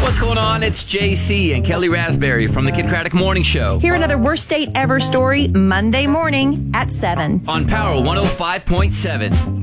what's going on? It's JC and Kelly Raspberry from the Kid Craddock Morning Show. Hear another worst date ever story Monday morning at 7 on Power 105.7.